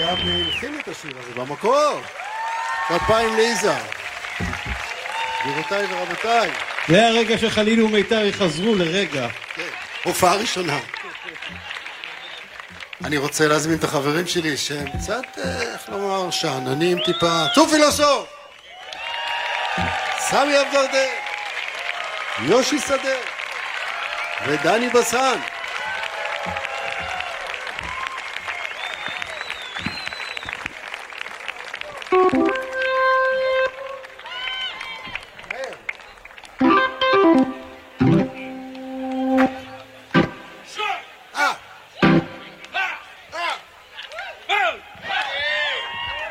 אבני הלחין את השיר הזה במקור. כפיים ליזהר. גבירותיי ורבותיי. זה הרגע שחלילי ומיתר יחזרו לרגע. כן, הופעה ראשונה. אני רוצה להזמין את החברים שלי שהם קצת, איך לומר, שעננים טיפה. צור פילוסוף! סמי אבדרדה, יושי שדה ודני בסן.